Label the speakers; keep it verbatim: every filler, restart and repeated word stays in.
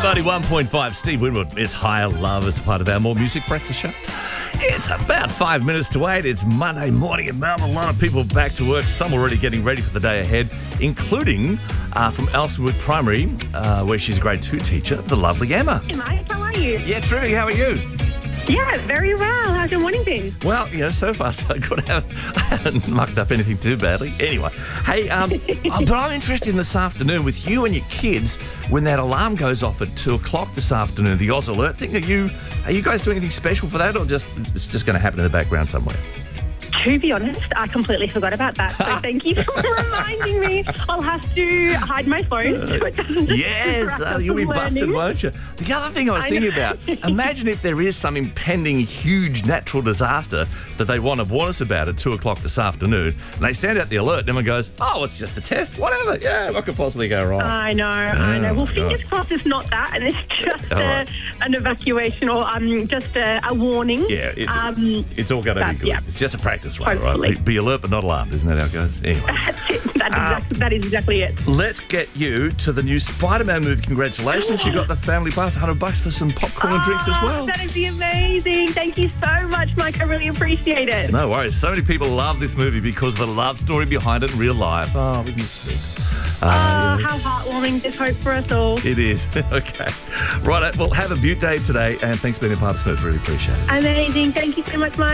Speaker 1: ninety-one point five, Steve Winwood. It's Higher Love as part of our More Music Breakfast show. It's about five minutes to eight. It's Monday morning in Melbourne. A lot of people back to work. Some already getting ready for the day ahead, including uh, from Elstonwood Primary, uh, where she's a grade two teacher, the lovely Emma.
Speaker 2: Hey, mate, how are you?
Speaker 1: Yeah, terrific. How are you?
Speaker 2: Yeah, very well. How's your morning been?
Speaker 1: Well, you know, so far so good. I haven't, I haven't mucked up anything too badly. Anyway, hey, um, oh, but I'm interested in this afternoon with you and your kids when that alarm goes off at two o'clock this afternoon, the Oz Alert thing. Are you, are you guys doing anything special for that, or just it's just going to happen in the background somewhere?
Speaker 2: To be honest, I completely forgot about that. So thank you for reminding me. I'll have to hide my phone so it doesn't just
Speaker 1: Yes,
Speaker 2: interrupt
Speaker 1: uh,
Speaker 2: us
Speaker 1: you'll be
Speaker 2: from
Speaker 1: busted,
Speaker 2: learning.
Speaker 1: won't you? The other thing I was
Speaker 2: I
Speaker 1: thinking
Speaker 2: know.
Speaker 1: about, imagine if there is some impending huge natural disaster that they want to warn us about at two o'clock this afternoon, and they send out the alert, and everyone goes, oh, it's just a test, whatever. Yeah, what could possibly go wrong?
Speaker 2: I know, I know. Well,
Speaker 1: Oh,
Speaker 2: fingers
Speaker 1: God.
Speaker 2: crossed it's not that, and it's just
Speaker 1: All
Speaker 2: a,
Speaker 1: right.
Speaker 2: an evacuation or um, just a, a warning.
Speaker 1: Yeah, it,
Speaker 2: um,
Speaker 1: it's all going to be
Speaker 2: that-
Speaker 1: good.
Speaker 2: yeah.
Speaker 1: It's just a practice run, right?
Speaker 2: Hopefully.
Speaker 1: Be, be alert but not alarmed, isn't that how it goes? Anyway,
Speaker 2: that's it. That's
Speaker 1: Ah.
Speaker 2: exactly, that is exactly it.
Speaker 1: let's get you to the new Spider-Man movie. Congratulations, you got the family pass, one hundred bucks for some popcorn and drinks as
Speaker 2: Oh,
Speaker 1: well.
Speaker 2: That'd be amazing. Thank you so much, Mike. I really appreciate it.
Speaker 1: No worries. So many people love this movie because of the love story behind it in real life. Oh, isn't it sweet?
Speaker 2: Oh,
Speaker 1: Uh,
Speaker 2: how heartwarming. There's hope for us all.
Speaker 1: It is. Okay. Right. Well, have a beaut day today, and thanks for being a part of Smooth. Really appreciate it.
Speaker 2: Amazing. Thank you so much, Mike.